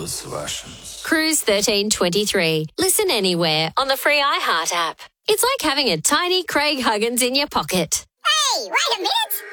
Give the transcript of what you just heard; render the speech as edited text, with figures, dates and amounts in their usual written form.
those Russians. Cruise 1323. Listen anywhere on the free iHeart app. It's like having a tiny Craig Huggins in your pocket. Hey, wait a minute.